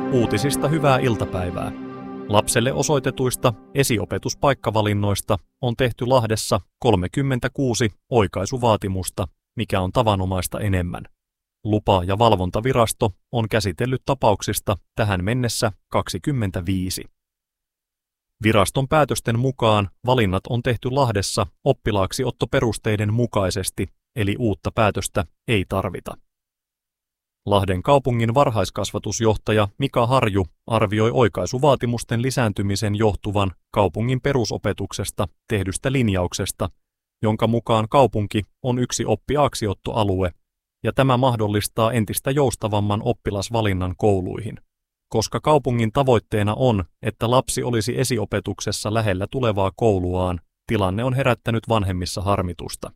Uutisista hyvää iltapäivää. Lapselle osoitetuista esiopetuspaikkavalinnoista on tehty Lahdessa 36 oikaisuvaatimusta, mikä on tavanomaista enemmän. Lupa- ja valvontavirasto on käsitellyt tapauksista tähän mennessä 25. Viraston päätösten mukaan valinnat on tehty Lahdessa oppilaaksiottoperusteiden mukaisesti, eli uutta päätöstä ei tarvita. Lahden kaupungin varhaiskasvatusjohtaja Mika Harju arvioi oikaisuvaatimusten lisääntymisen johtuvan kaupungin perusopetuksesta tehdystä linjauksesta, jonka mukaan kaupunki on yksi oppiaaksiottoalue, ja tämä mahdollistaa entistä joustavamman oppilasvalinnan kouluihin. Koska kaupungin tavoitteena on, että lapsi olisi esiopetuksessa lähellä tulevaa kouluaan, tilanne on herättänyt vanhemmissa harmitusta.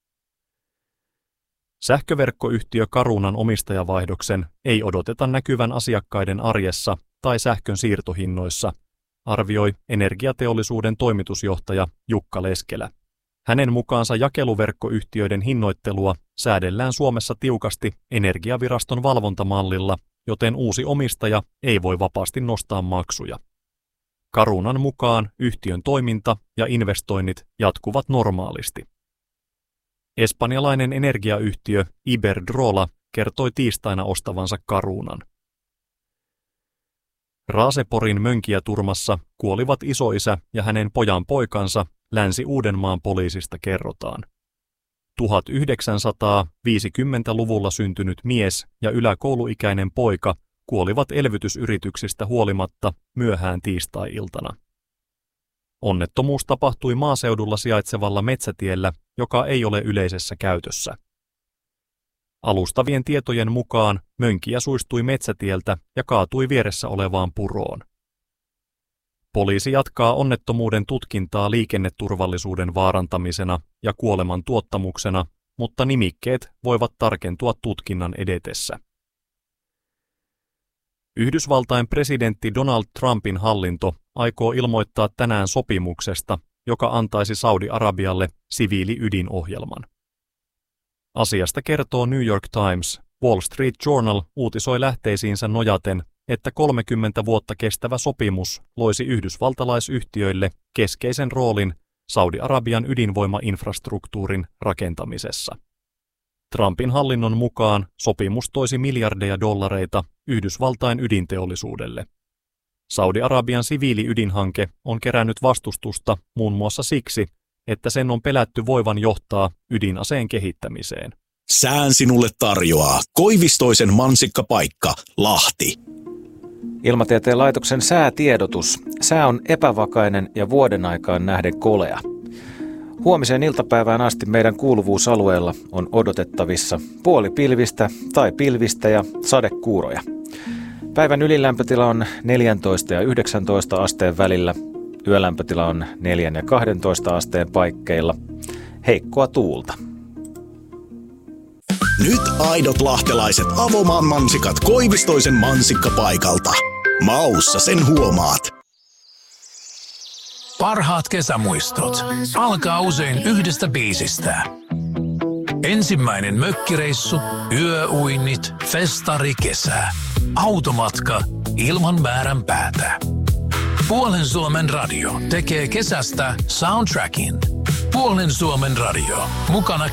Sähköverkkoyhtiö Carunan omistajavaihdoksen ei odoteta näkyvän asiakkaiden arjessa tai sähkön siirtohinnoissa, arvioi energiateollisuuden toimitusjohtaja Jukka Leskelä. Hänen mukaansa jakeluverkkoyhtiöiden hinnoittelua säädellään Suomessa tiukasti Energiaviraston valvontamallilla, joten uusi omistaja ei voi vapaasti nostaa maksuja. Carunan mukaan yhtiön toiminta ja investoinnit jatkuvat normaalisti. Espanjalainen energiayhtiö Iberdrola kertoi tiistaina ostavansa Carunan. Raaseporin Mönkijäturmassa kuolivat isoisä ja hänen pojan poikansa, Länsi-Uudenmaan poliisista kerrotaan. 1950-luvulla syntynyt mies ja yläkouluikäinen poika kuolivat elvytysyrityksistä huolimatta myöhään tiistai-iltana. Onnettomuus tapahtui maaseudulla sijaitsevalla metsätiellä, joka ei ole yleisessä käytössä. Alustavien tietojen mukaan mönkijä suistui metsätieltä ja kaatui vieressä olevaan puroon. Poliisi jatkaa onnettomuuden tutkintaa liikenneturvallisuuden vaarantamisena ja kuoleman tuottamuksena, mutta nimikkeet voivat tarkentua tutkinnan edetessä. Yhdysvaltain presidentti Donald Trumpin hallinto aikoo ilmoittaa tänään sopimuksesta, joka antaisi Saudi-Arabialle siviiliydinohjelman. Asiasta kertoo New York Times. Wall Street Journal uutisoi lähteisiinsä nojaten, että 30 vuotta kestävä sopimus loisi yhdysvaltalaisyhtiöille keskeisen roolin Saudi-Arabian ydinvoimainfrastruktuurin rakentamisessa. Trumpin hallinnon mukaan sopimus toisi miljardeja dollareita Yhdysvaltain ydinteollisuudelle. Saudi-Arabian siviiliydinhanke on kerännyt vastustusta muun muassa siksi, että sen on pelätty voivan johtaa ydinaseen kehittämiseen. Sään sinulle tarjoaa Koivistoisen mansikkapaikka, Lahti. Ilmatieteen laitoksen säätiedotus. Sää on epävakainen ja vuoden aikaan nähden kolea. Huomiseen iltapäivään asti meidän kuuluvuusalueella on odotettavissa puolipilvistä tai pilvistä ja sadekuuroja. Päivän ylilämpötila on 14 ja 19 asteen välillä. Yölämpötila on 4 ja 12 asteen paikkeilla. Heikkoa tuulta. Nyt aidot lahtelaiset Avomaan mansikat Koivistoisen mansikkapaikalta. Maussa sen huomaat. Parhaat kesämuistot alkaa usein yhdestä biisistä. Ensimmäinen mökkireissu, yöuinnit, festari, kesä, automatka ilman määränpäätä. Puolen Suomen radio tekee kesästä soundtrackin. Puolen Suomen radio, mukana